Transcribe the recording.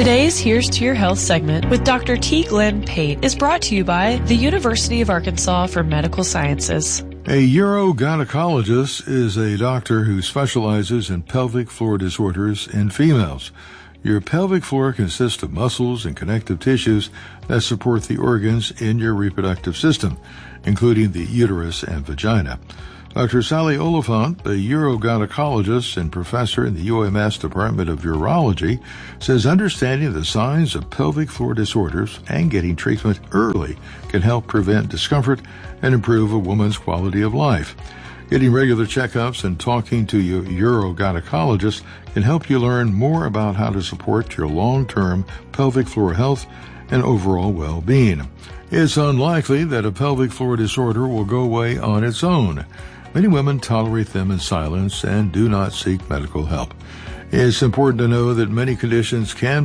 Today's Here's to Your Health segment with Dr. T. Glenn Pate is brought to you by the University of Arkansas for Medical Sciences. A urogynecologist is a doctor who specializes in pelvic floor disorders in females. Your pelvic floor consists of muscles and connective tissues that support the organs in your reproductive system, including the uterus and vagina. Dr. Sally Oliphant, a urogynecologist and professor in the UMS Department of Urology, says understanding the signs of pelvic floor disorders and getting treatment early can help prevent discomfort and improve a woman's quality of life. Getting regular checkups and talking to your urogynecologist can help you learn more about how to support your long-term pelvic floor health and overall well-being. It's unlikely that a pelvic floor disorder will go away on its own. Many women tolerate them in silence and do not seek medical help. It's important to know that many conditions can